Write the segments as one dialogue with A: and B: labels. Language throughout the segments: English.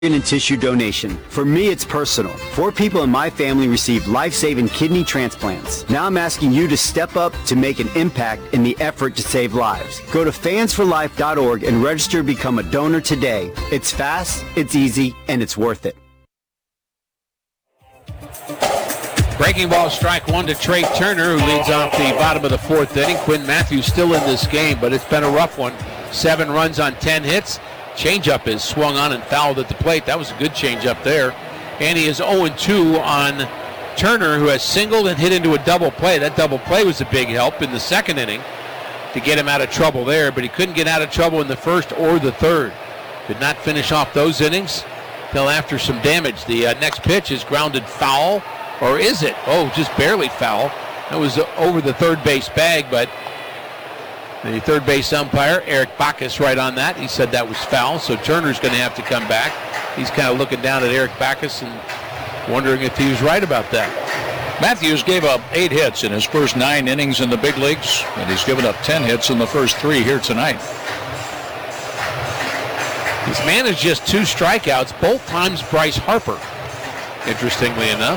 A: and tissue donation. For me, it's personal. 4 people in my family received life-saving kidney transplants. Now I'm asking you to step up to make an impact in the effort to save lives. Go to fansforlife.org and register to become a donor today. It's fast, it's easy, and it's worth it.
B: Breaking ball, strike one to Trey Turner, who leads off the bottom of the 4th inning. Quinn Matthews still in this game, but it's been a rough one. 7 runs on 10 hits. Changeup is swung on and fouled at the plate. That was a good changeup there. And he is 0-2 on Turner, who has singled and hit into a double play. That double play was a big help in the 2nd inning to get him out of trouble there, but he couldn't get out of trouble in the 1st or the 3rd. Did not finish off those innings till after some damage. The next pitch is grounded foul. Or is it? Oh, just barely foul. That was over the third base bag, but the third base umpire, Eric Bacchus, right on that. He said that was foul, so Turner's going to have to come back. He's kind of looking down at Eric Bacchus and wondering if he was right about that.
C: Matthews gave up 8 hits in his first 9 innings in the big leagues, and he's given up 10 hits in the first 3 here tonight.
B: He's managed just 2 strikeouts, both times Bryce Harper, interestingly enough.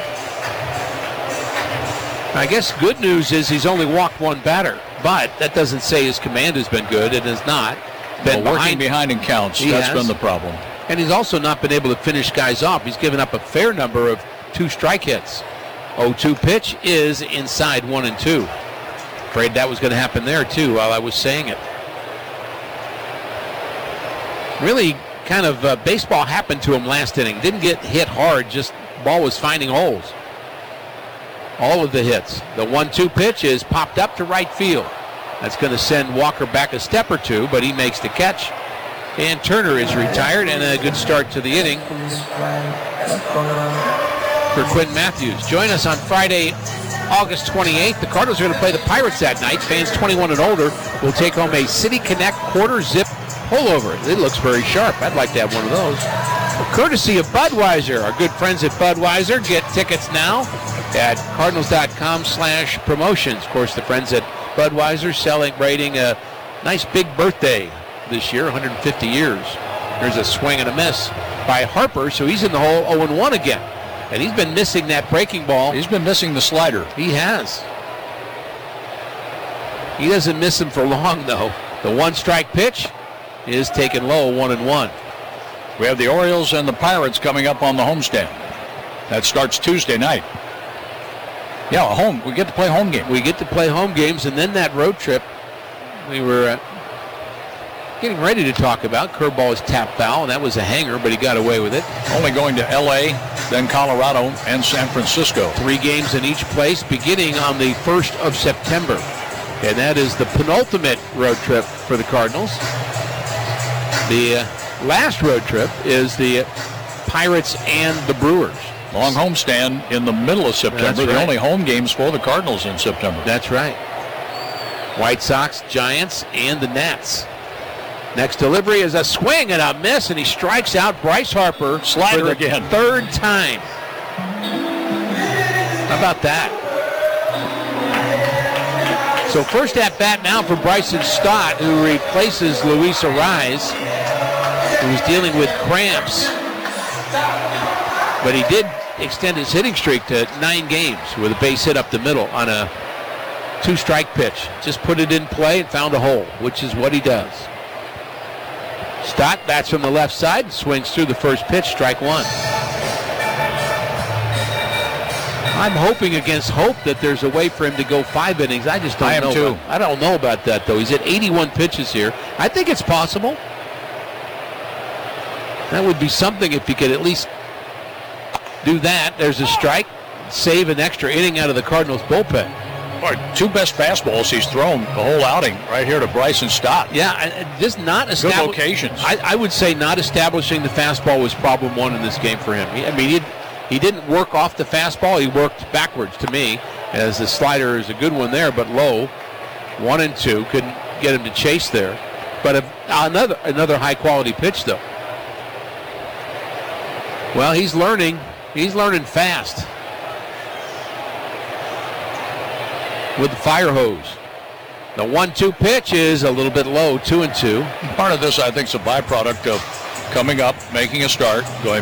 B: I guess good news is he's only walked 1 batter, but that doesn't say his command has been good. It has not.
C: Been working behind in counts. That's been the problem.
B: And he's also not been able to finish guys off. He's given up a fair number of 2 strike hits. 0-2 pitch is inside 1-2. Afraid that was going to happen there too while I was saying it. Really kind of baseball happened to him last inning. Didn't get hit hard, just ball was finding holes. All of the hits. The 1-2 pitch is popped up to right field. That's going to send Walker back a step or 2, but he makes the catch. And Turner is retired, and a good start to the inning for Quinn Matthews. Join us on Friday, August 28th. The Cardinals are going to play the Pirates that night. Fans 21 and older will take home a City Connect quarter zip pullover. It looks very sharp. I'd like to have one of those. Courtesy of Budweiser, our good friends at Budweiser. Get tickets now at cardinals.com/promotions. Of course, the friends at Budweiser celebrating a nice big birthday this year, 150 years. There's a swing and a miss by Harper, so he's in the hole 0-1 again. And he's been missing that breaking ball.
C: He's been missing the slider.
B: He has. He doesn't miss him for long, though. The 1-strike pitch is taken low, 1-1.
C: We have the Orioles and the Pirates coming up on the homestand. That starts Tuesday night. Yeah, home. We get to play home games.
B: We get to play home games, and then that road trip we were getting ready to talk about. Curveball is tapped foul, and that was a hanger, but he got away with it.
C: Only going to L.A., then Colorado, and San Francisco.
B: 3 games in each place, beginning on the 1st of September. And that is the penultimate road trip for the Cardinals. The last road trip is the Pirates and the Brewers.
C: Long homestand in the middle of September.
B: That's right.
C: The only home games for the Cardinals in September.
B: That's right. White Sox, Giants, and the Nats. Next delivery is a swing and a miss, and he strikes out Bryce Harper.
C: Slider
B: for the
C: again.
B: 3rd time. How about that? So first at bat now for Bryson Stott, who replaces Luis Arraez, who's dealing with cramps. But he did extend his hitting streak to 9 games with a base hit up the middle on a 2-strike pitch. Just put it in play and found a hole, which is what he does. Stott bats from the left side, swings through the first pitch, strike 1. I'm hoping against hope that there's a way for him to go 5 innings. I just don't know.
C: I am too.
B: I don't know about that, though. He's at 81 pitches here. I think it's possible. That would be something if he could at least do that. There's a strike. Save an extra inning out of the Cardinals bullpen.
C: Boy, 2 best fastballs he's thrown the whole outing right here to Bryson Stott.
B: Yeah, just not
C: good locations.
B: I would say not establishing the fastball was problem 1 in this game for him. He didn't work off the fastball. He worked backwards to me, as the slider is a good one there, but low. 1 and 2. Couldn't get him to chase there. But another high-quality pitch, though. Well, he's learning. He's learning fast. With the fire hose. The 1-2 pitch is a little bit low, 2-2.
C: Part of this, I think, is a byproduct of coming up, making a start, going